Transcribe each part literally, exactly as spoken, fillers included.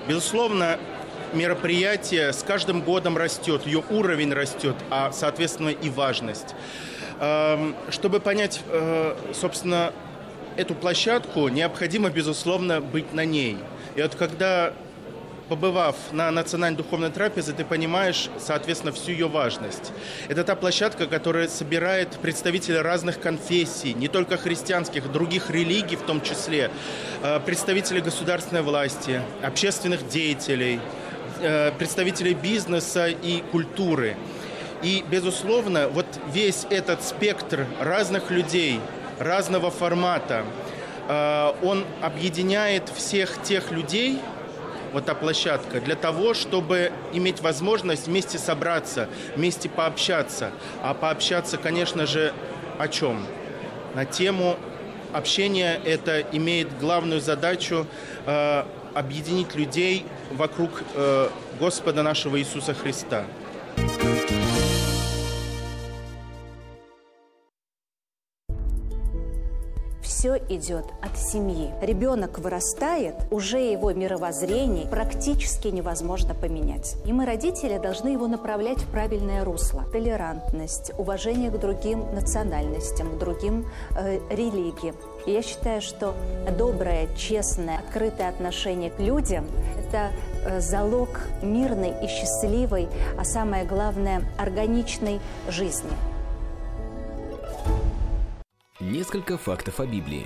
Безусловно, мероприятие с каждым годом растет, ее уровень растет, а, соответственно, и важность. Чтобы понять, собственно, эту площадку, необходимо, безусловно, быть на ней. И вот когда, побывав на национальной духовной трапезе, ты понимаешь, соответственно, всю ее важность. Это та площадка, которая собирает представителей разных конфессий, не только христианских, других религий в том числе, представителей государственной власти, общественных деятелей, представителей бизнеса и культуры. И, безусловно, вот весь этот спектр разных людей, разного формата, он объединяет всех тех людей, вот та площадка, для того, чтобы иметь возможность вместе собраться, вместе пообщаться. А пообщаться, конечно же, о чем? На тему общения это имеет главную задачу э, объединить людей вокруг э, Господа нашего Иисуса Христа. Все идет от семьи. Ребенок вырастает, уже его мировоззрение практически невозможно поменять. И мы, родители, должны его направлять в правильное русло. Толерантность, уважение к другим национальностям, к другим э, религиям. И я считаю, что доброе, честное, открытое отношение к людям – это э, залог мирной и счастливой, а самое главное – органичной жизни. Несколько фактов о Библии.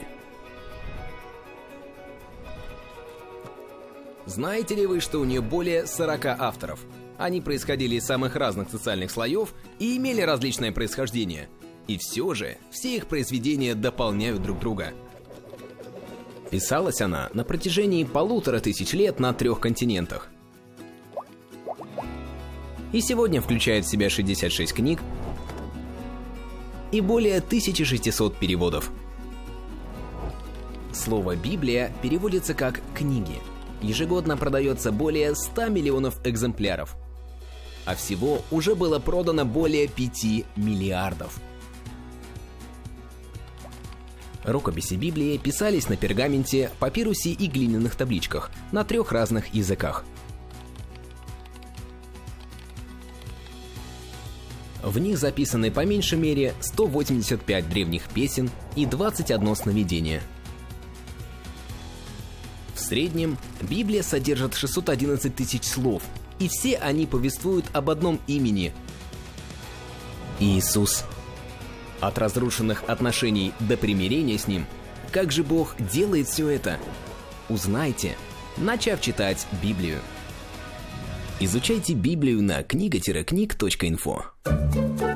Знаете ли вы, что у нее более сорока авторов? Они происходили из самых разных социальных слоев и имели различное происхождение. И все же, все их произведения дополняют друг друга. Писалась она на протяжении полутора тысяч лет на трех континентах. И сегодня включает в себя шестьдесят шесть книг, и более тысячи шестисот переводов. Слово «Библия» переводится как «книги». Ежегодно продается более ста миллионов экземпляров. А всего уже было продано более пяти миллиардов. Рукописи Библии писались на пергаменте, папирусе и глиняных табличках на трех разных языках. В них записаны по меньшей мере сто восемьдесят пять древних песен и двадцать одно сновидение. В среднем Библия содержит шестьсот одиннадцать тысяч слов, и все они повествуют об одном имени – Иисус. От разрушенных отношений до примирения с Ним, как же Бог делает все это? Узнайте, начав читать Библию. Изучайте Библию на книга книг точка инфо.